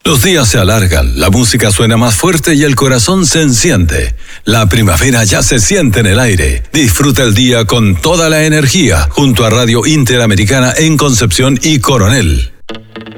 Los días se alargan, la música suena más fuerte y el corazón se enciende. La primavera ya se siente en el aire. Disfruta el día con toda la energía junto a Radio Interamericana en Concepción y Coronel.